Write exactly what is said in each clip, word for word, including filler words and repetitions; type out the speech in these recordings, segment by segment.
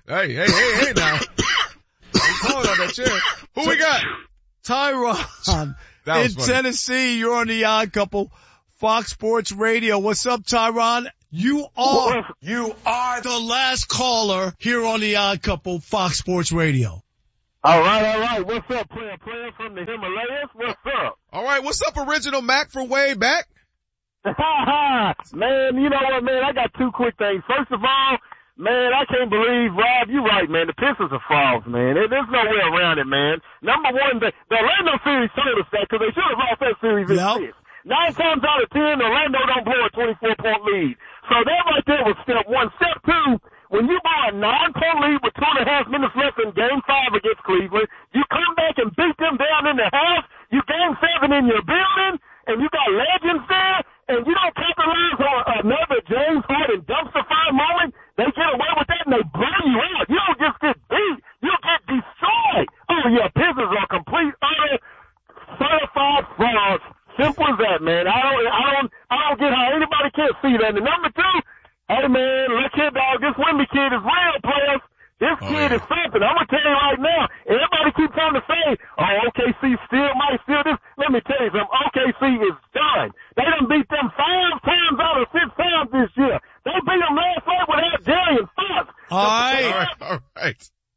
Hey, hey, hey, hey now. I'm calling on that chair. Who we got? Tyron. That was in funny. Tennessee, you're on the Odd Couple, Fox Sports Radio. What's up, Tyron? You are, you are the last caller here on the Odd Couple, Fox Sports Radio. All right, all right. What's up, player? Player from the Himalayas? What's up? All right, what's up, Original Mac from way back? Man, you know what, man? I got two quick things. First of all, man, I can't believe, Rob, you're right, man. The Pistons are frauds, man. There- There's no way around it, man. Number one, the, the Orlando series told us that because they should have lost that series in Yep. six. Nine times out of ten, Orlando don't blow a twenty-four point lead. So that right there was step one. Step two, when you blow a nine-point lead with two and a half minutes left in game five against Cleveland, you come back and beat them down in the half, you game seven in your building, and you got legends there, and you don't capitalize on another James Harden dumpster fire moment. They get away with that and they blow you out. You don't just get beat, you get destroyed. Oh yeah, Pistons are complete, utter, certified frauds. Simple as that, man. I don't, I don't, I don't get how anybody can't see that. And number two, hey man, look here, dog. This Wemby kid is real, players. This Oh, kid yeah. is something. I'm gonna tell you right now. Everybody keeps trying to say, "Oh, O K C still might steal this." Let me tell you something. O K C is done. They done beat them five times out of six times this year. They beat them last night without Darian Fox. All right. All right, all right.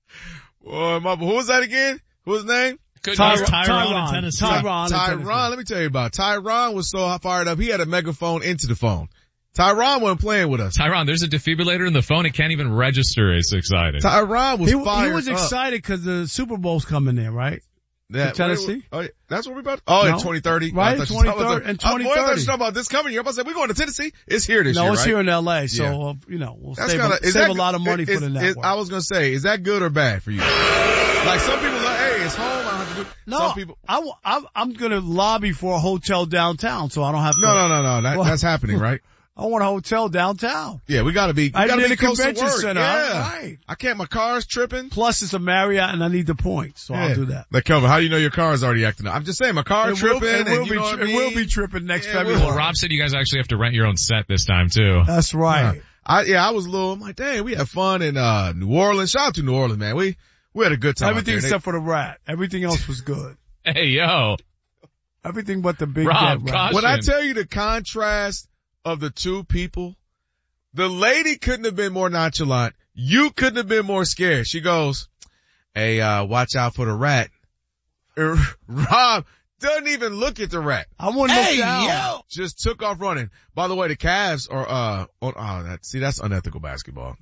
Boy, my, who was that again? Who was his name? Good Ty- news, Tyron, Tyron, in Tennessee. Tyron. in Tyron, Tennessee. let me tell you about it. Tyron was so fired up, he had a megaphone into the phone. Tyron wasn't playing with us. Tyron, there's a defibrillator in the phone. It can't even register. It's excited. Tyron was He, fired he was up. excited because the Super Bowl's coming in, right? That, in Tennessee? Oh, yeah, that's what we about. Oh, No. in twenty thirty. Right, I thought you- I was 2030 like- in I- boy, I thought you twenty were thirty. talking about this coming year. I was like, we're going to Tennessee. It's here this No, year, it's right? here in L A, Yeah. so, uh, you know, we'll That's save, kinda, a, is save that, a lot of money is, for the is- network. I was going to say, is that good or bad for you? Like some people are like, hey, it's home. I don't have to do. no, Some people. I, w- I'm, I'm going to lobby for a hotel downtown, so I don't have to. No, no, no, no. That, Well- that's happening, right? I want a hotel downtown. Yeah, we got to be. We I got to need be a close to convention work. center. Yeah, Right. I can't. My car's tripping. Plus, it's a Marriott, and I need the points, so Yeah. I'll do that. Like Kelvin, how do you know your car is already acting up? I'm just saying, my car's It will, tripping. it will and you be, know what I it will mean? be tripping next Yeah, it will. February. Well, Rob said you guys actually have to rent your own set this time too. That's right. Yeah. I yeah, I was a little. I'm like, dang, we had fun in uh New Orleans. Shout out to New Orleans, man. We we had a good time. Everything out there. except for the rat. Everything else was good. Hey, yo. Everything but the big Rob, dead rat. caution. When I tell you the contrast of the two people, the lady couldn't have been more nonchalant. You couldn't have been more scared. She goes, hey, uh, watch out for the rat. Er, Rob doesn't even look at the rat. I wouldn't Hey, look down. yo! Just took off running. By the way, the Cavs are, uh, on, oh, that, see, that's unethical basketball.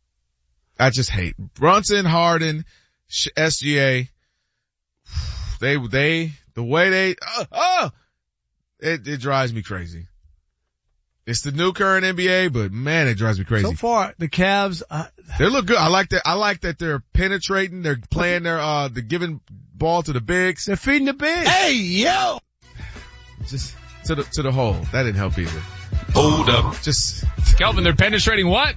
I just hate Brunson, Harden, S G A. They, they, the way they, uh, uh, it, it drives me crazy. It's the new current N B A, but man, it drives me crazy. So far, the Cavs, uh, They look good. I like that. I like that they're penetrating. They're playing their, uh, they're giving ball to the bigs. they're feeding the big. Hey, yo! Just to the, to the hole. That didn't help either. Hold up. Just, Kelvin, they're penetrating what?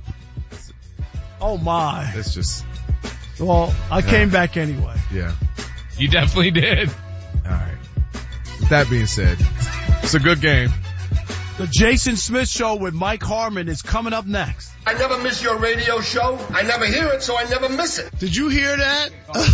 Oh my. it's just, Well, I came back anyway. yeah. You definitely did. All right. With that being said, it's a good game. The Jason Smith Show with Mike Harmon is coming up next. I never miss your radio show. I never hear it, so I never miss it. Did you hear that?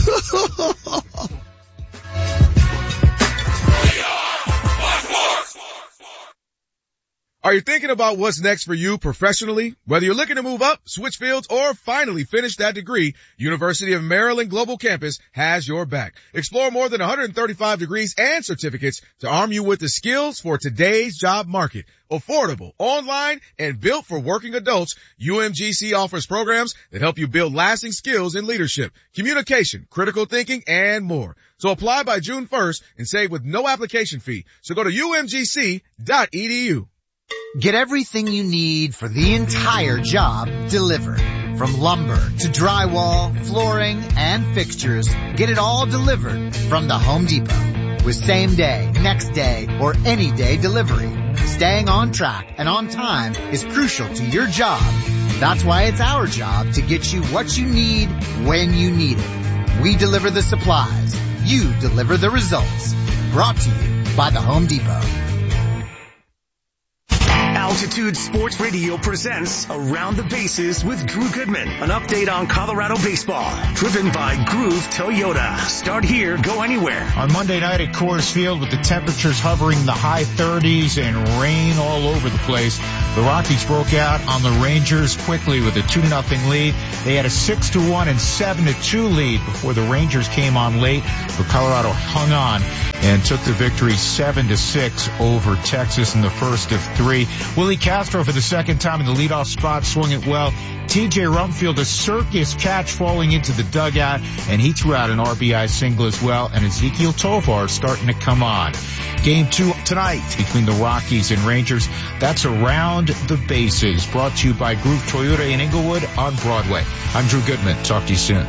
Are you thinking about what's next for you professionally? Whether you're looking to move up, switch fields, or finally finish that degree, University of Maryland Global Campus has your back. Explore more than one hundred thirty-five degrees and certificates to arm you with the skills for today's job market. Affordable, online, and built for working adults, U M G C offers programs that help you build lasting skills in leadership, communication, critical thinking, and more. So apply by June first and save with no application fee. So go to U M G C dot E D U. Get everything you need for the entire job delivered. From lumber to drywall, flooring, and fixtures, get it all delivered from the Home Depot. With same day, next day, or any day delivery. Staying on track and on time is crucial to your job. That's why it's our job to get you what you need when you need it. We deliver the supplies. You deliver the results. Brought to you by the Home Depot. Al Altitude Sports Radio presents Around the Bases with Drew Goodman. An update on Colorado baseball. Driven by Groove Toyota. Start here, go anywhere. On Monday night at Coors Field, with the temperatures hovering in the high thirties and rain all over the place, the Rockies broke out on the Rangers quickly with a two to nothing lead. They had a six to one and seven to two lead before the Rangers came on late, but Colorado hung on and took the victory seven to six over Texas in the first of three. Willie Castro for the second time in the leadoff spot, swung it well. T J Rumfield, a circus catch falling into the dugout, and he threw out an R B I single as well, and Ezekiel Tovar starting to come on. Game two tonight between the Rockies and Rangers. That's Around the Bases, brought to you by Groove Toyota in Inglewood on Broadway. I'm Drew Goodman. Talk to you soon.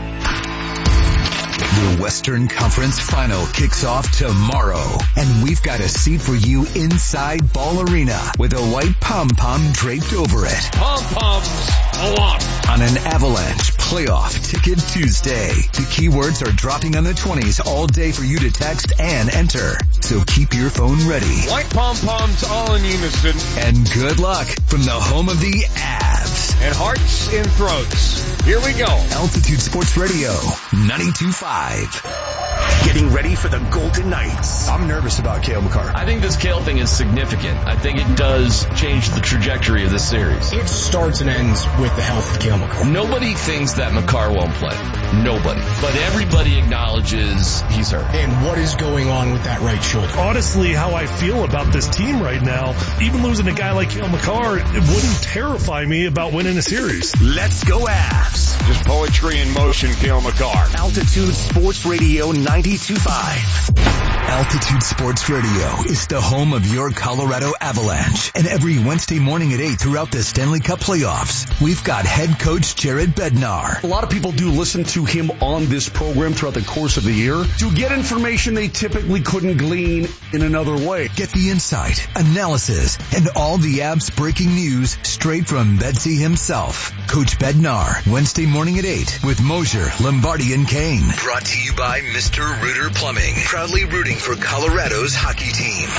The Western Conference Final kicks off tomorrow, and we've got a seat for you inside Ball Arena with a white pom-pom draped over it. Pom-poms go on. On an Avalanche Playoff Ticket Tuesday. The keywords are dropping on the twenties all day for you to text and enter. So keep your phone ready. White pom-poms all in unison. And good luck from the home of the Avs. And hearts in throats. Here we go. Altitude Sports Radio, ninety-two point five. Getting ready for the Golden Knights. I'm nervous about Cale Makar. I think this Cale thing is significant. I think it does change the trajectory of this series. It starts and ends with the health of Cale Makar. Nobody thinks that Makar won't play. Nobody. But everybody acknowledges he's hurt. And what is going on with that right shoulder? Honestly, how I feel about this team right now, even losing a guy like Cale Makar, it wouldn't terrify me about winning a series. Let's go Avs. Just poetry in motion, Cale Makar. Altitude Sports Radio ninety-two point five. Altitude Sports Radio is the home of your Colorado Avalanche. And every Wednesday morning at eight throughout the Stanley Cup playoffs, we've got head coach Jared Bednar. A lot of people do listen to him on this program throughout the course of the year to get information they typically couldn't glean in another way. Get the insight, analysis, and all the Avs breaking news straight from Betsy himself. Coach Bednar, Wednesday morning at eight with Mosier, Lombardi, and Kane. Brought to you by Mister Rooter Plumbing, proudly rooting for Colorado's hockey team.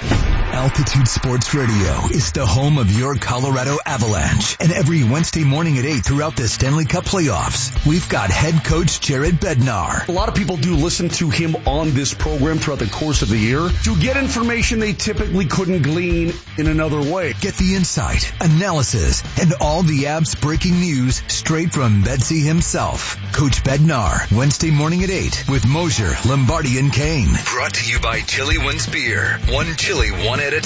Altitude Sports Radio is the home of your Colorado Avalanche. And every Wednesday morning at eight throughout the Stanley Cup playoffs, we've got head coach Jared Bednar. A lot of people do listen to him on this program throughout the course of the year to get information they typically couldn't glean in another way. Get the insight, analysis, and all the Avs breaking news straight from Betsy himself. Coach Bednar, Wednesday morning at eight with Mosier, Lombardi, and Kane. Brought to you by Chili Wins Beer. One chili, one at a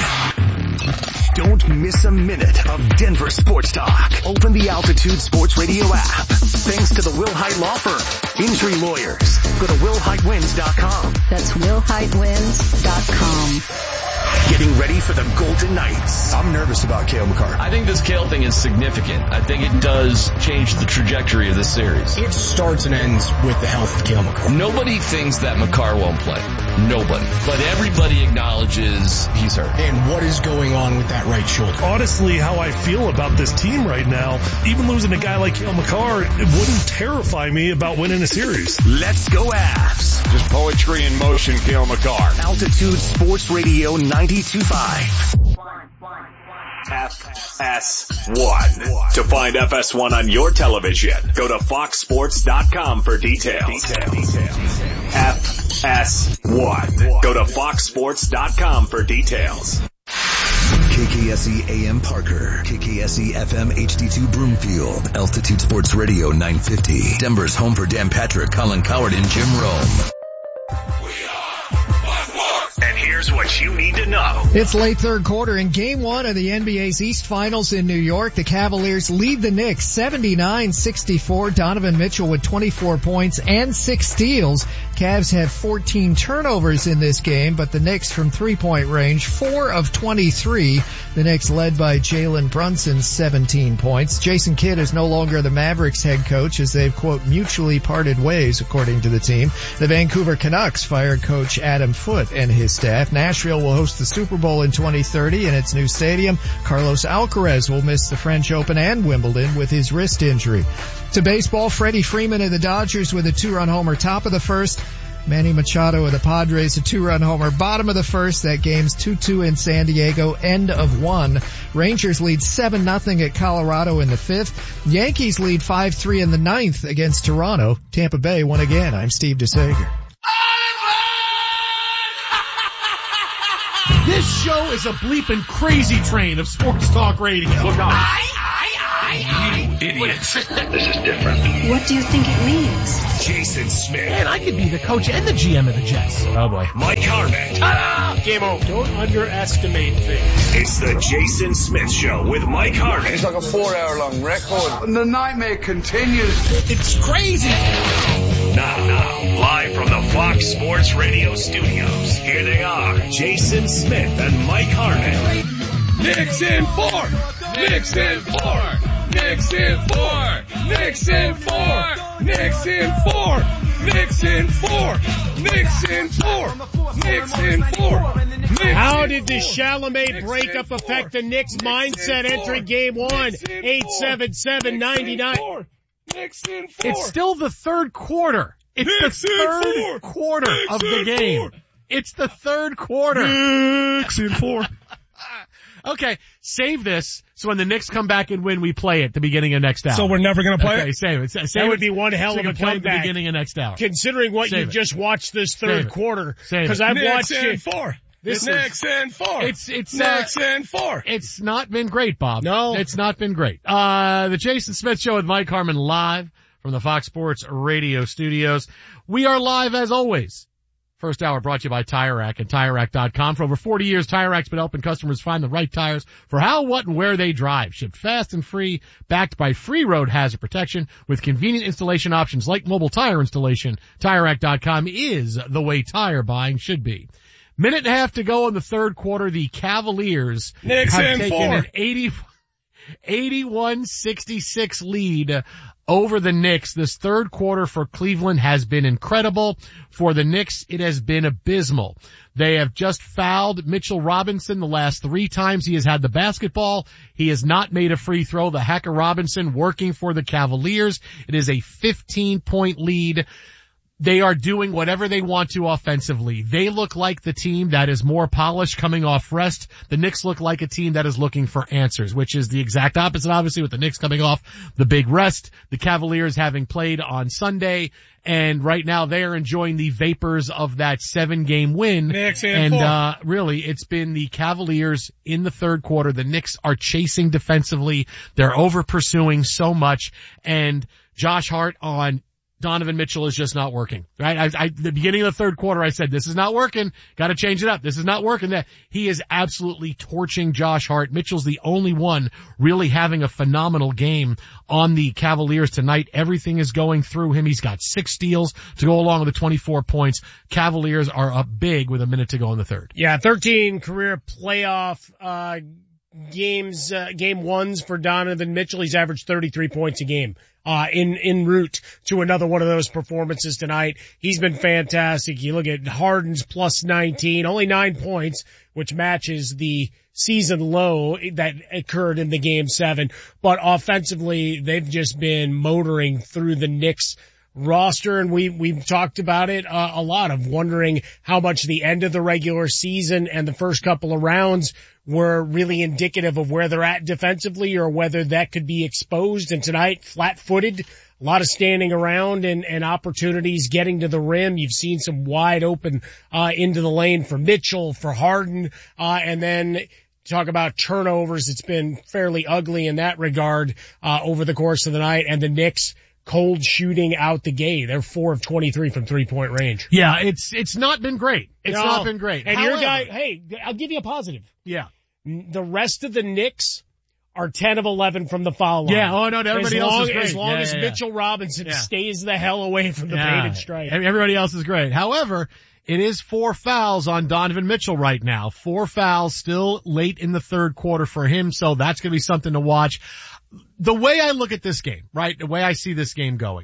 time. Don't miss a minute of Denver sports talk. Open the Altitude Sports Radio app. Thanks to the Will Height Law Firm. Injury lawyers. Go to will height wins dot com. That's will height wins dot com. Getting ready for the Golden Knights. I'm nervous about Cale Makar. I think this Cale thing is significant. I think it does change the trajectory of this series. It starts and ends with the health of Cale Makar. Nobody thinks that Makar won't play. Nobody. But everybody acknowledges he's hurt. And what is going on with that right shoulder? Honestly, how I feel about this team right now, even losing a guy like Cale Makar, it wouldn't terrify me about winning a series. Let's go Avs. Just poetry in motion, Cale Makar. Altitude Sports Radio ninety-two point five. F S one. To find F S one on your television, go to fox sports dot com for details. F S one. Go to fox sports dot com for details. K K S E A M Parker, K K S E F M H D two Broomfield, Altitude Sports Radio nine fifty. Denver's home for Dan Patrick, Colin Coward, and Jim Rome. And here's what you need to know. It's late third quarter in game one of the N B A's East Finals in New York. The Cavaliers lead the Knicks seventy-nine sixty-four. Donovan Mitchell with twenty-four points and six steals. Cavs had fourteen turnovers in this game, but the Knicks from three-point range, four of twenty-three. The Knicks led by Jalen Brunson, seventeen points. Jason Kidd is no longer the Mavericks head coach as they've, quote, mutually parted ways, according to the team. The Vancouver Canucks fired coach Adam Foote and his staff. Nashville will host the Super Bowl in twenty thirty in its new stadium. Carlos Alcaraz will miss the French Open and Wimbledon with his wrist injury. To baseball, Freddie Freeman of the Dodgers with a two-run homer top of the first. Manny Machado of the Padres, a two-run homer. Bottom of the first, that game's two two in San Diego, end of one. Rangers lead seven nothing at Colorado in the fifth. Yankees lead five three in the ninth against Toronto. Tampa Bay won again. I'm Steve DeSager. This show is a bleeping crazy train of sports talk radio. Look out. I, I, I, I. You idiots. This is different. What do you think it means? Jason Smith. Man, I could be the coach and the G M of the Jets. Oh boy. Mike Harmon. Ta-da! Game over. Don't underestimate things. It's the Jason Smith Show with Mike Harmon. It's like a four-hour-long record. And the nightmare continues. It's crazy. Now, now, live from the Fox Sports Radio studios, here they are, Jason Smith and Mike Harmon. Knicks in four. Knicks in four. Knicks in four. Knicks in four. Knicks in four. Knicks in four. Knicks in four. Knicks in four. How did the Chalamet breakup affect the Knicks mindset entering game one? eight seven seven, nine nine. It's still the third quarter. It's Knicks the third quarter Knicks of the game. four. It's the third quarter. Knicks in four. Okay, save this so when the Knicks come back and win, we play it at the beginning of next hour. So we're never going to play okay, it? save it. Save that would it. be one hell so of a play it at the comeback. beginning of next hour. Considering what Save you've it. just watched this third Save it. quarter. Save it. Because I've Knicks watched in it. four. This Knicks in four. It's, it's, Knicks uh, in four. It's not been great, Bob. No. It's not been great. Uh, the Jason Smith Show with Mike Harmon live from the Fox Sports Radio studios. We are live as always. First hour brought to you by Tire Rack and Tire Rack dot com. For over forty years, Tire Rack's been helping customers find the right tires for how, what, and where they drive. Shipped fast and free, backed by free road hazard protection with convenient installation options like mobile tire installation. Tire Rack dot com is the way tire buying should be. Minute and a half to go in the third quarter. The Cavaliers Knicks have in taken four. an eighty, eighty-one sixty-six lead over the Knicks. This third quarter for Cleveland has been incredible. For the Knicks, it has been abysmal. They have just fouled Mitchell Robinson the last three times he has had the basketball. He has not made a free throw. The Hacker Robinson working for the Cavaliers. It is a fifteen point lead. They are doing whatever they want to offensively. They look like the team that is more polished coming off rest. The Knicks look like a team that is looking for answers, which is the exact opposite, obviously, with the Knicks coming off the big rest, the Cavaliers having played on Sunday, and right now they are enjoying the vapors of that seven-game win. Knicks in and four. uh really, it's been the Cavaliers in the third quarter. The Knicks are chasing defensively. They're over-pursuing so much, and Josh Hart on Donovan Mitchell is just not working, right? I, I, the beginning of the third quarter, I said, this is not working. Got to change it up. This is not working. That he is absolutely torching Josh Hart. Mitchell's the only one really having a phenomenal game on the Cavaliers tonight. Everything is going through him. He's got six steals to go along with the twenty-four points. Cavaliers are up big with a minute to go in the third. Yeah, thirteen career playoff, uh, games, uh, game ones for Donovan Mitchell. He's averaged thirty-three points a game. Uh, in, en route to another one of those performances tonight. He's been fantastic. You look at Harden's plus nineteen, only nine points, which matches the season low that occurred in the game seven. But offensively, they've just been motoring through the Knicks roster, and we, we've talked about it uh, a lot, of wondering how much the end of the regular season and the first couple of rounds were really indicative of where they're at defensively, or whether that could be exposed. And tonight, flat-footed, a lot of standing around and, and opportunities getting to the rim. You've seen some wide open uh into the lane for Mitchell, for Harden, uh and then talk about turnovers. It's been fairly ugly in that regard uh over the course of the night. And the Knicks cold shooting out the gate. They're four of twenty-three from three-point range. Yeah, it's it's not been great. It's No. not been great. And However, your guy, hey, I'll give you a positive. Yeah. The rest of the Knicks are ten of eleven from the foul line. Yeah, oh no, everybody as else long, is great. As long Yeah, as yeah, yeah. Mitchell Robinson Yeah. stays the hell away from the Yeah. painted stripe. Everybody else is great. However, it is four fouls on Donovan Mitchell right now. Four fouls still late in the third quarter for him, so that's going to be something to watch. The way I look at this game, right, the way I see this game going,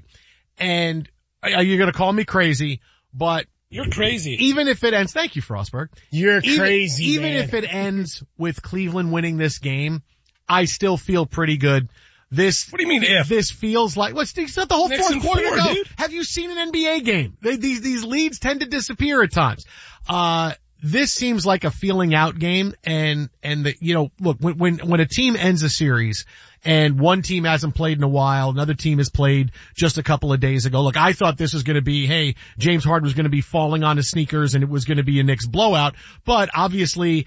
and are you going to call me crazy, but You're crazy. even if it ends, thank you, Frostberg. You're Even, crazy, even man. if it ends with Cleveland winning this game, I still feel pretty good This, what do you mean if? This feels like, what's well, it's not the whole Knicks fourth quarter four, to go. Dude. Have you seen an N B A game? They, these, these leads tend to disappear at times. Uh, this seems like a feeling out game and, and the, you know, look, when, when, when a team ends a series and one team hasn't played in a while, another team has played just a couple of days ago. Look, I thought this was going to be, hey, James Harden was going to be falling on his sneakers and it was going to be a Knicks blowout, but obviously,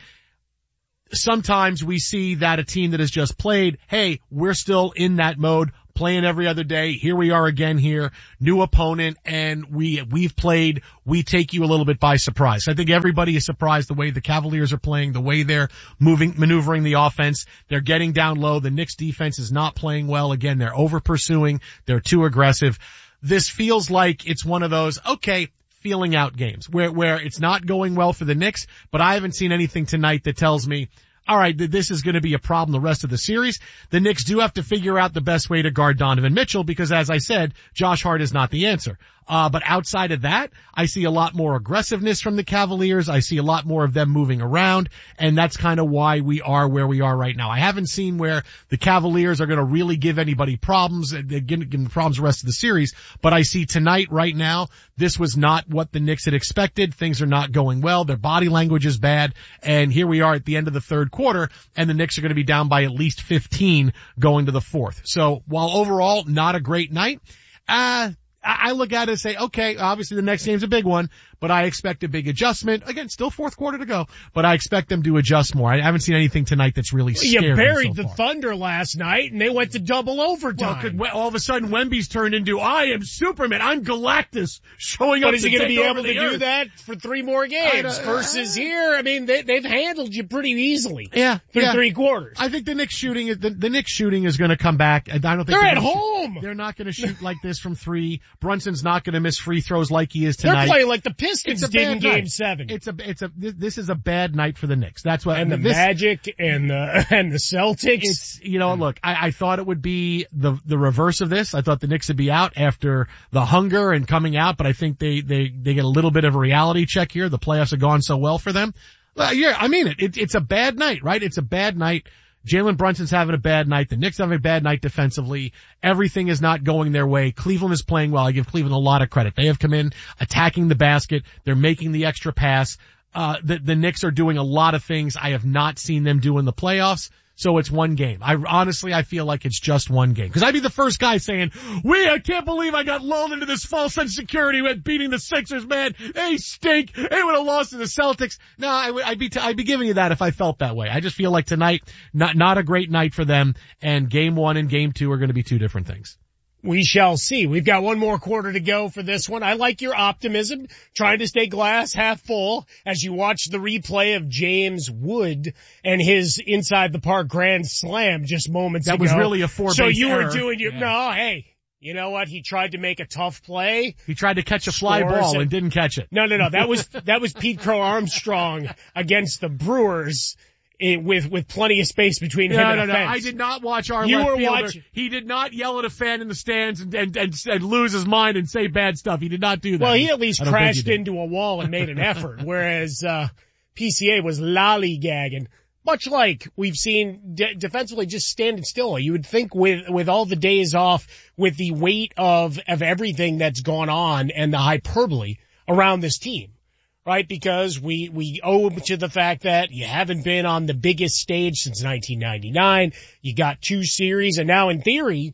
sometimes we see that a team that has just played, hey, we're still in that mode, playing every other day. Here we are again here, new opponent, and we, we've played, we take you a little bit by surprise. I think everybody is surprised the way the Cavaliers are playing, the way they're moving, maneuvering the offense. They're getting down low. The Knicks defense is not playing well. Again, they're over pursuing. They're too aggressive. This feels like it's one of those, okay, feeling out games where, where it's not going well for the Knicks, but I haven't seen anything tonight that tells me, all right, this is going to be a problem the rest of the series. The Knicks do have to figure out the best way to guard Donovan Mitchell because, as I said, Josh Hart is not the answer. Uh, but outside of that, I see a lot more aggressiveness from the Cavaliers. I see a lot more of them moving around, and that's kind of why we are where we are right now. I haven't seen where the Cavaliers are going to really give anybody problems. They're going to give them problems the rest of the series, but I see tonight, right now, this was not what the Knicks had expected. Things are not going well. Their body language is bad, and here we are at the end of the third quarter, and the Knicks are going to be down by at least fifteen going to the fourth. So while overall not a great night, uh, I look at it and say, okay, obviously the next game's a big one, but I expect a big adjustment. Again, still fourth quarter to go, but I expect them to adjust more. I haven't seen anything tonight that's really scared me You buried so the far. Thunder last night, and they went to double overtime. Well, all of a sudden, Wemby's turned into, I am Superman, I'm Galactus, showing but up is to he going to take be over able to the do earth. that for three more games versus here? I mean, they, they've handled you pretty easily. Yeah, through yeah. three quarters. I think the Knicks shooting is the, the Knicks shooting is going to come back. I don't think they're, they're at gonna home. Shoot, they're not going to shoot like this from three. Brunson's not going to miss free throws like he is tonight. They're playing like the Pistons did in Game night. Seven. It's a, it's a, this is a bad night for the Knicks. That's what. And the this, Magic and the and the Celtics. It's, you know, look, I, I thought it would be the the reverse of this. I thought the Knicks would be out after the hunger and coming out, but I think they they they get a little bit of a reality check here. The playoffs have gone so well for them. Well, yeah, I mean it. it it's a bad night, right? It's a bad night. Jalen Brunson's having a bad night. The Knicks having a bad night defensively. Everything is not going their way. Cleveland is playing well. I give Cleveland a lot of credit. They have come in attacking the basket. They're making the extra pass. Uh, the, the Knicks are doing a lot of things I have not seen them do in the playoffs. So it's one game. I honestly, I feel like it's just one game. Cause I'd be the first guy saying, we, I can't believe I got lulled into this false sense of security with beating the Sixers, man. They stink. They would have lost to the Celtics. No, I would, I'd be, t- I'd be giving you that if I felt that way. I just feel like tonight, not, not a great night for them. And game one and game two are going to be two different things. We shall see. We've got one more quarter to go for this one. I like your optimism, trying to stay glass half full as you watch the replay of James Wood and his inside the park grand slam just moments that ago. That was really a four-base So you error. were doing your, yeah. no, hey, you know what? He tried to make a tough play. He tried to catch a fly ball and, and didn't catch it. No, no, no. That was, that was Pete Crow Armstrong against the Brewers. It, with with plenty of space between no, him and no, a no. fence. I did not watch our you left were fielder. Watching. He did not yell at a fan in the stands and, and and and lose his mind and say bad stuff. He did not do that. Well, he at least crashed into a wall and made an effort, whereas uh P C A was lollygagging. Much like we've seen de- defensively just standing still. You would think with with all the days off, with the weight of of everything that's gone on and the hyperbole around this team. Right, because we, we owe to the fact that you haven't been on the biggest stage since nineteen ninety-nine. You got two series, and now in theory,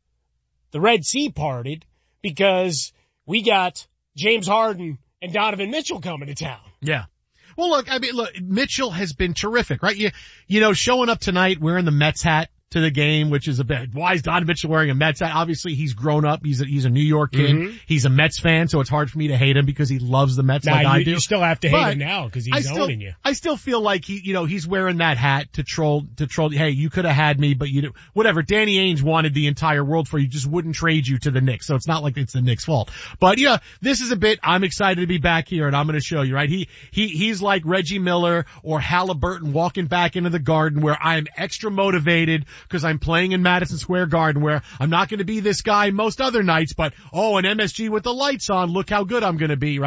the Red Sea parted because we got James Harden and Donovan Mitchell coming to town. Yeah. Well, look, I mean, look, Mitchell has been terrific, right? You, you know, showing up tonight wearing the Mets hat to the game, which is a bit, why is Donovan Mitchell wearing a Mets hat? Obviously, he's grown up. He's a, he's a New York kid. Mm-hmm. He's a Mets fan, so it's hard for me to hate him because he loves the Mets nah, like you, I do. You still have to hate but him now because he's I still, owning you. I still feel like he, you know, he's wearing that hat to troll, to troll, hey, you could have had me, but you didn't, whatever. Danny Ainge wanted the entire world for you, just wouldn't trade you to the Knicks, so it's not like it's the Knicks' fault. But yeah, this is a bit, I'm excited to be back here and I'm gonna show you, right? He, he, he's like Reggie Miller or Halliburton walking back into the Garden where I'm extra motivated because I'm playing in Madison Square Garden where I'm not going to be this guy most other nights, but oh, an M S G with the lights on, look how good I'm going to be, right?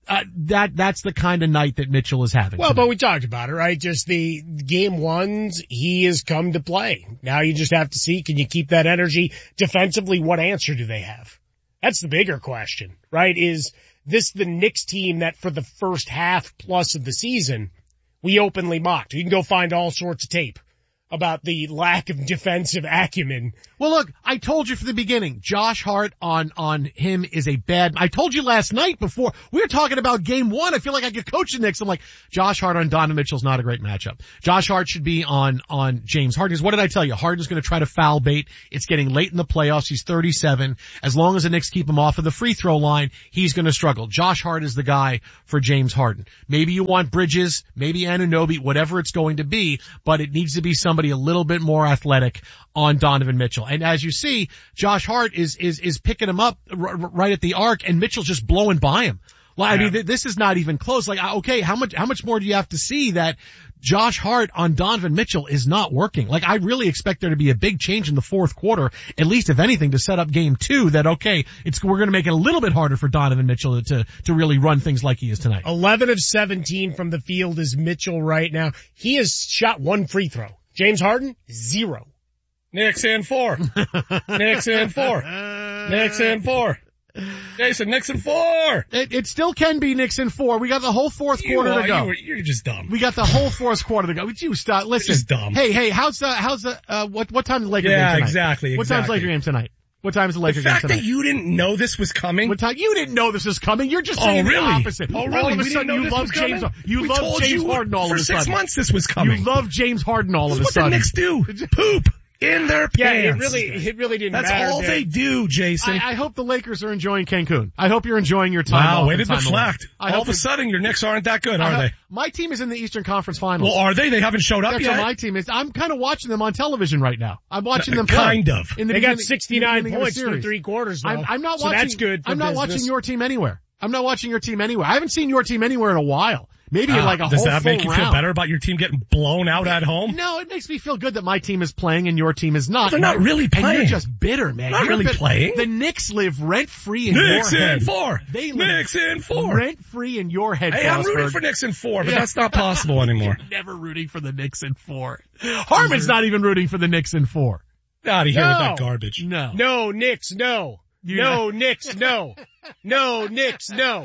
uh, that, that's the kind of night that Mitchell is having. Well, tonight. but we talked about it, right? Just the game ones, he has come to play. Now you just have to see, can you keep that energy defensively? What answer do they have? That's the bigger question, right? Is this the Knicks team that for the first half plus of the season, we openly mocked? You can go find all sorts of tape about the lack of defensive acumen. Well, look, I told you from the beginning, Josh Hart on, on him is a bad, I told you last night before, we were talking about game one. I feel like I could coach the Knicks. I'm like, Josh Hart on Donovan Mitchell's not a great matchup. Josh Hart should be on, on James Harden. Because what did I tell you? Harden's going to try to foul bait. It's getting late in the playoffs. He's thirty-seven. As long as the Knicks keep him off of the free throw line, he's going to struggle. Josh Hart is the guy for James Harden. Maybe you want Bridges, maybe Anunoby, whatever it's going to be, but it needs to be somebody a little bit more athletic on Donovan Mitchell. And as you see, Josh Hart is, is, is picking him up r- right at the arc, and Mitchell's just blowing by him. Well, I mean, th- this is not even close. Like, okay, how much, how much more do you have to see that Josh Hart on Donovan Mitchell is not working? Like, I really expect there to be a big change in the fourth quarter, at least if anything, to set up game two that, okay, it's, we're going to make it a little bit harder for Donovan Mitchell to, to really run things like he is tonight. eleven of seventeen from the field is Mitchell right now. He has shot one free throw. James Harden, zero. Knicks in four. Knicks in four. Knicks in four. Jason, Knicks in four. It, it still can be Knicks in four. We got the whole fourth You quarter are, to go. You were, you're just dumb. We got the whole fourth quarter to go. Would you stop? Listen. You're just dumb. Hey, hey, how's the, how's the, uh, what, what time is the Laker Yeah, game tonight? exactly, What time's the exactly. Laker game tonight? What time is the Laker The game fact tonight? that you didn't know this was coming. What time? You didn't know this was coming. You're just Oh, saying really? the opposite. Oh, really? All of a We didn't sudden, know you this love was James. coming? You We love told James you Harden all for of a six sudden. months this was coming. You love James Harden all This of is a what the sudden. Knicks do. Poop in their pants. Yeah, it really, it really didn't That's matter. all that- they do, Jason. I, I hope the Lakers are enjoying Cancun. I hope you're enjoying your time Wow, off. way and to time deflect. away. I All hope of a it- sudden, your Knicks aren't that good, I are hope- they? My team is in the Eastern Conference Finals. Well, are they? They haven't showed up That's yet. what my team is. I'm kind of watching them on television right now. I'm watching them play. Kind of. In the They got beginning- sixty-nine in the beginning of the points through series. three quarters, though. I'm, I'm not so watching. that's good for I'm not business. watching your team anywhere. I'm not watching your team anywhere. I haven't seen your team anywhere in a while. Maybe in Ah, like a does whole that full make you round. feel better about your team getting blown out at home? No, it makes me feel good that my team is playing and your team is not. They're not really And playing. you're just bitter, man. Not You're really bitter. playing. The Knicks live rent free in Knicks your in head. four. They live Knicks in four. rent free in your head. Hey, I'm rooting Frostberg. for Knicks in four, but Yeah. that's not possible anymore. You're never rooting for the Knicks in four. Harmon's not even rooting for the Knicks in four. Out of here No. with that garbage. No. No, Knicks, no. You no, Knicks, no. No, Knicks, no.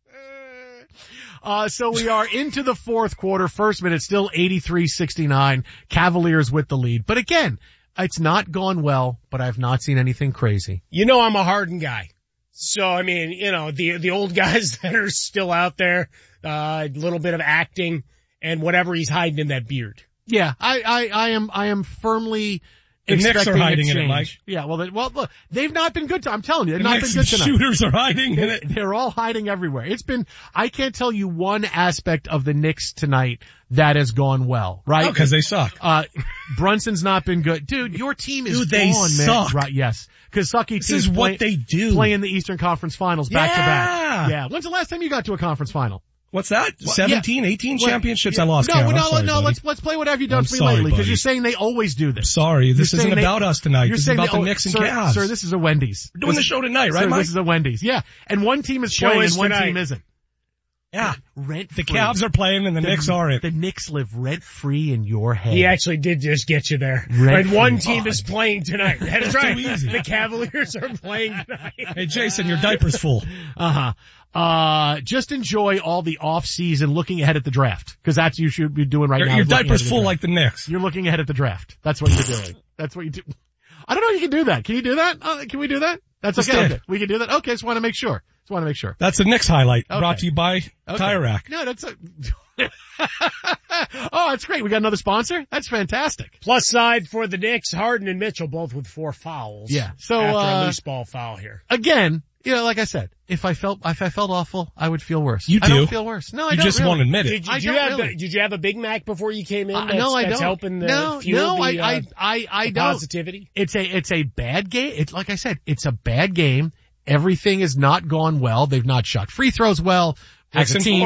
Uh, so we are into the fourth quarter. First minute, still eighty-three sixty-nine. Cavaliers with the lead. But again, it's not gone well, but I've not seen anything crazy. You know I'm a Harden guy. So, I mean, you know, the, the old guys that are still out there, uh, a little bit of acting and whatever he's hiding in that beard. Yeah, I, I, I am, I am firmly The Knicks expecting are hiding a in it, change. Mike. Yeah, well, they, well, look, they've not been good. To, I'm telling you, they've The not Knicks been good tonight. shooters are hiding in it. They're all hiding everywhere. It's been, I can't tell you one aspect of the Knicks tonight that has gone well, right? Oh, 'cause they suck. Uh, Brunson's not been good. Dude, your team is Dude, they gone, man. suck. Right, yes. Cause sucky This teams is what play, they do. play in the Eastern Conference Finals back to Yeah. back. Yeah. When's the last time you got to a conference final? What's that? Well, seventeen, eighteen Well, championships? yeah. I lost No, count. I'm no, sorry, no, buddy. let's, let's play what have you done I'm for me sorry, lately, cause buddy. you're saying they always do this. Sorry, this You're isn't saying they- about us tonight. You're This is saying about they- the oh, Knicks and sir, Cavs. Sir, this is a Wendy's. We're doing This- the show tonight, right, sir, Mike? This is a Wendy's. Yeah. And one team is Show playing is and one tonight. team isn't. Yeah. Rent The free. Cavs are playing and the, The- Knicks aren't. The Knicks live rent free in your head. He actually did just get you there. Rent Right, one free. team is playing tonight. That's That's right. too easy. The Cavaliers are playing tonight. Hey, Jason, your diaper's full. Uh-huh. Uh, just enjoy all the off season looking ahead at the draft. Cause that's what you should be doing right Your, now. your is looking diaper's ahead at the full draft. like the Knicks. You're looking ahead at the draft. That's what you're doing. That's what you do. I don't know if you can do that. Can you do that? Uh, can we do that? That's Just okay. did. okay. We can do that. Okay. Just want to make sure. Just want to make sure. That's the Knicks highlight Okay. brought to you by Okay. Tire Rack. No, that's a, oh, that's great. We got another sponsor. That's fantastic. Plus side for the Knicks, Harden and Mitchell both with four fouls. Yeah. So, after uh, a loose ball foul here. Again, you know, like I said, if I felt, if I felt awful, I would feel worse. You I do. don't feel worse. No, I You don't just really. won't admit it. Did, I did you don't have really. the, did you have a Big Mac before you came in? Uh, That's, no, I that's don't. helping the no, fuel no, the, I, uh, I, I, I the don't. positivity. It's a, it's a bad game. It's like I said, it's a bad game. Everything has not gone well. They've not shot free throws well as Knicks a in team. four.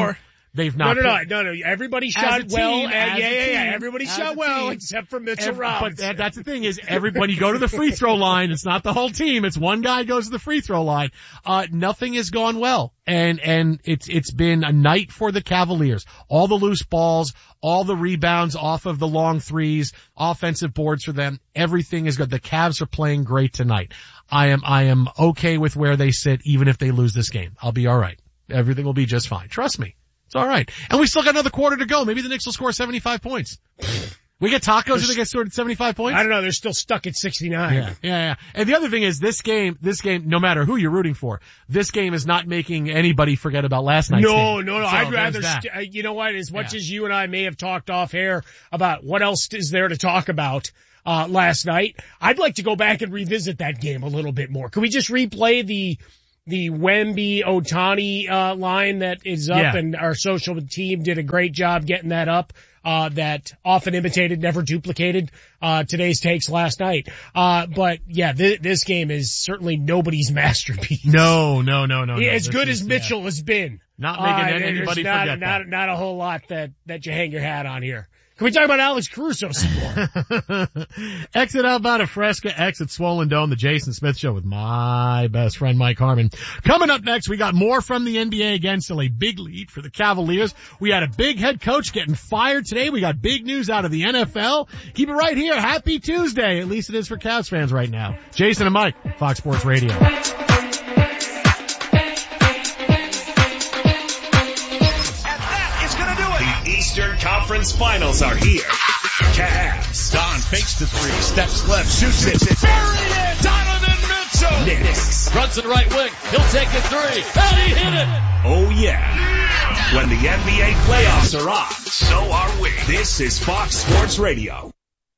They've not. No, no, played. no, no, no. Everybody As shot a well. team, and, as yeah, a yeah, yeah. team, Everybody as shot a well team. except for Mitchell Every, Robinson. But that, that's the thing is, every when you go to the free throw line, it's not the whole team. It's one guy goes to the free throw line. Uh, nothing has gone well, and and it's it's been a night for the Cavaliers. All the loose balls, all the rebounds off of the long threes, offensive boards for them. Everything is good. The Cavs are playing great tonight. I am I am okay with where they sit, even if they lose this game. I'll be all right. Everything will be just fine. Trust me. It's all right. And we still got another quarter to go. Maybe the Knicks will score seventy-five points. We get tacos if they get scored at seventy-five points? I don't know. They're still stuck at sixty-nine. Yeah, yeah, yeah. And the other thing is this game, this game, no matter who you're rooting for, this game is not making anybody forget about last night's no, game. No, no, no. So I'd rather, that. st- you know what, as much Yeah. as you and I may have talked off air about what else is there to talk about, uh, last night, I'd like to go back and revisit that game a little bit more. Can we just replay the, the Wemby Otani, uh, line that is up Yeah. and our social team did a great job getting that up, uh, that often imitated, never duplicated, uh, today's takes last night. Uh, but yeah, th- this game is certainly nobody's masterpiece. No, no, no, no. Yeah, no. as This good is, as Mitchell yeah. has been. Not making uh, anybody not, forget not, that. Not a whole lot that, that you hang your hat on here. Can we talk about Alex Caruso some more? Exit outbound of Fresca, exit Swollen Dome, the Jason Smith Show with my best friend Mike Harmon. Coming up next, we got more from the N B A again, still a big lead for the Cavaliers. We had a big head coach getting fired today. We got big news out of the N F L. Keep it right here. Happy Tuesday. At least it is for Cavs fans right now. Jason and Mike, Fox Sports Radio. Eastern Conference Finals are here. Cavs. Don fakes the three, steps left, shoots it. Buried it! Donovan Mitchell! Knicks. Runs to the right wing. He'll take the three. And he hit it! Oh yeah. When the N B A playoffs are on, so are we. This is Fox Sports Radio.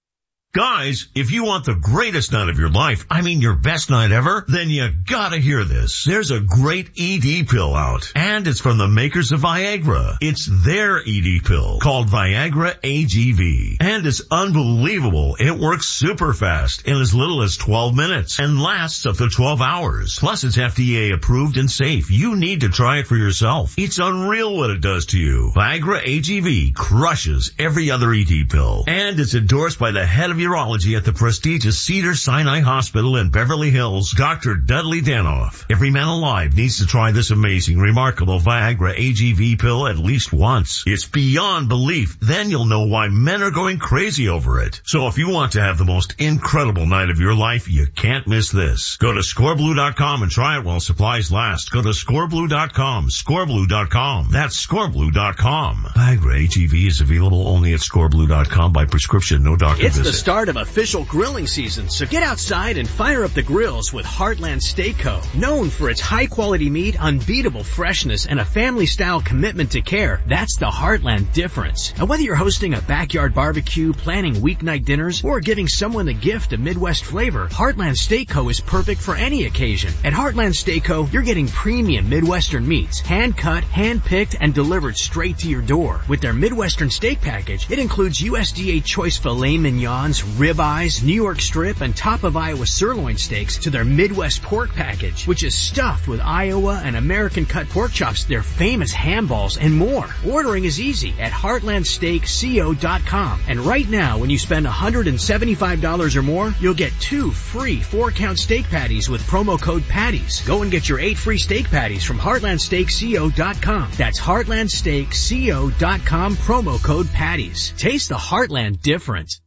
Guys, if you want the greatest night of your life, I mean your best night ever, then you gotta hear this. There's a great E D pill out, and it's from the makers of Viagra. It's their E D pill called Viagra A G V, and it's unbelievable. It works super fast in as little as twelve minutes and lasts up to twelve hours. Plus, it's F D A approved and safe. You need to try it for yourself. It's unreal what it does to you. Viagra A G V crushes every other E D pill, and it's endorsed by the head of urology at the prestigious Cedars-Sinai Hospital in Beverly Hills, Doctor Dudley Danoff. Every man alive needs to try this amazing, remarkable Viagra A G V pill at least once. It's beyond belief. Then you'll know why men are going crazy over it. So if you want to have the most incredible night of your life, you can't miss this. Go to score blue dot com and try it while supplies last. Go to score blue dot com, score blue dot com. That's score blue dot com. Viagra A G V is available only at score blue dot com by prescription, no doctor It's visit. the start of official grilling season, so get outside and fire up the grills with Heartland Steak Co. Known for its high-quality meat, unbeatable freshness, and a family-style commitment to care, that's the Heartland difference. And whether you're hosting a backyard barbecue, planning weeknight dinners, or giving someone the gift of Midwest flavor, Heartland Steak Co. is perfect for any occasion. At Heartland Steak Co., you're getting premium Midwestern meats, hand-cut, hand-picked, and delivered straight to your door. With their Midwestern steak package, it includes U S D A choice filet mignons, ribeyes, New York strip, and top of Iowa sirloin steaks to their Midwest pork package, which is stuffed with Iowa and American cut pork chops, their famous ham balls, and more. Ordering is easy at heartland steak co dot com. And right now, when you spend one hundred seventy-five dollars or more, you'll get two free four-count steak patties with promo code PATTIES. Go and get your eight free steak patties from heartland steak co dot com. That's heartland steak co dot com, promo code PATTIES. Taste the Heartland difference.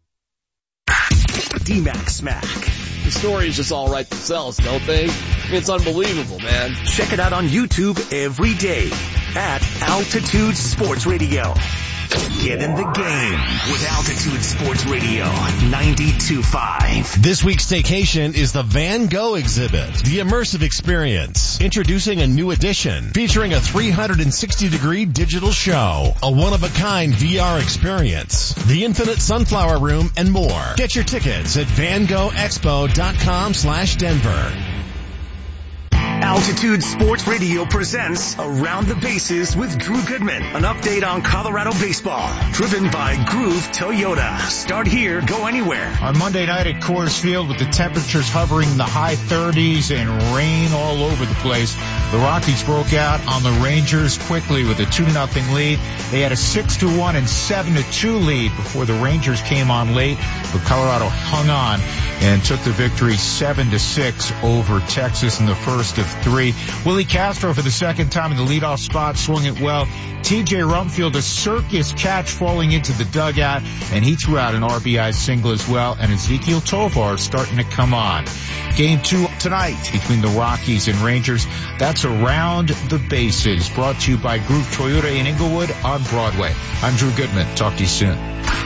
D-Mac Smack. The stories just all write themselves, don't they? It's unbelievable, man. Check it out on YouTube every day at Altitude Sports Radio. Get in the game with Altitude Sports Radio ninety-two point five. This week's staycation is the Van Gogh exhibit, the immersive experience. Introducing a new edition featuring a three hundred sixty degree digital show, a one-of-a-kind V R experience, the infinite sunflower room, and more. Get your tickets at van gogh expo dot com slash Denver. Altitude Sports Radio presents Around the Bases with Drew Goodman. An update on Colorado baseball. Driven by Groove Toyota. Start here, go anywhere. On Monday night at Coors Field, with the temperatures hovering in the high thirties and rain all over the place, the Rockies broke out on the Rangers quickly with a two nothing lead. They had a six to one and seven to two lead before the Rangers came on late, but Colorado hung on and took the victory seven to six over Texas in the first of three. Willie Castro, for the second time in the leadoff spot, swung it well. T J Rumfield, a circus catch falling into the dugout, and he threw out an R B I single as well, and Ezekiel Tovar starting to come on. Game two tonight between the Rockies and Rangers. That's Around the Bases, brought to you by Groove Toyota in Inglewood on Broadway. I'm Drew Goodman. Talk to you soon.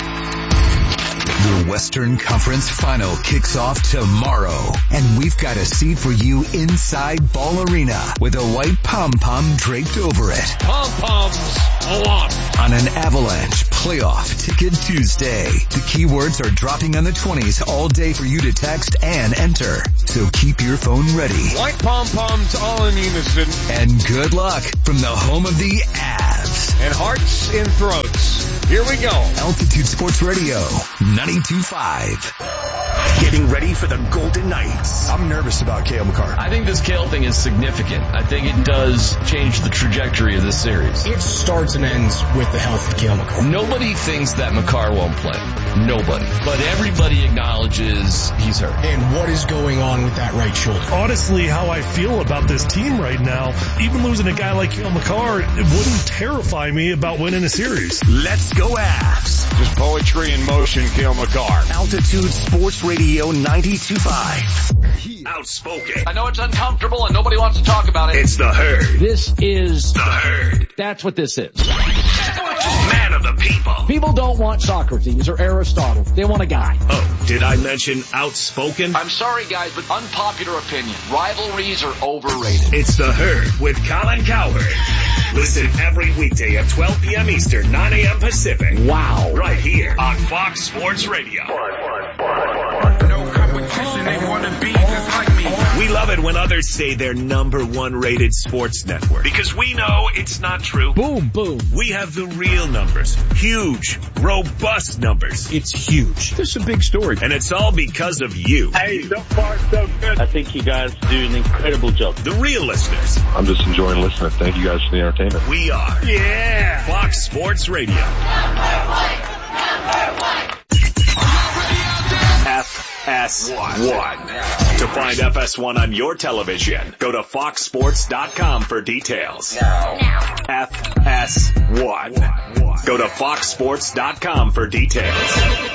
The Western Conference Final kicks off tomorrow, and we've got a seat for you inside Ball Arena with a white pom-pom draped over it. Pom-poms on. On an Avalanche Playoff Ticket Tuesday. The keywords are dropping on the twenties all day for you to text and enter. So keep your phone ready. White pom-poms all in unison. And good luck from the home of the Avs. And hearts in throats. Here we go. Altitude Sports Radio, ninety-two point five. Getting ready for the Golden Knights. I'm nervous about Cale Makar. I think this Cale thing is significant. I think it does change the trajectory of this series. It starts and ends with the health of Cale Makar. Nobody thinks that Makar won't play. Nobody. But everybody acknowledges he's hurt. And what is going on with that right shoulder? Honestly, how I feel about this team right now, even losing a guy like Cale Makar, it wouldn't terrify me about winning a series. Let's go Avs. Just poetry in motion, Cale Makar. Altitude Sports Radio ninety-two point five. Outspoken. I know it's uncomfortable and nobody wants to talk about it. It's the Herd. This is the Herd. That's what this is. Man of the people. People don't want Socrates or Aristotle. They want a guy. Oh, did I mention outspoken? I'm sorry, guys, but unpopular opinion. Rivalries are overrated. It's the Herd with Colin Cowherd. Listen every weekday at twelve p.m. Eastern, nine a.m. Pacific. Wow. Right here on Fox Sports Radio. No competition, they want to be just like me. We love it when others say they're number one rated sports network, because we know it's not true. Boom, boom. We have the real numbers. Huge, robust numbers. It's huge. This is a big story. And it's all because of you. Hey, so far so good. I think you guys do an incredible job. The real listeners. I'm just enjoying listening. Thank you guys for the entertainment. We are. Yeah. Fox Sports Radio. Number one. Number one. F S one. To find F S one on your television, go to fox sports dot com for details. Now. F S one. Go to fox sports dot com for details.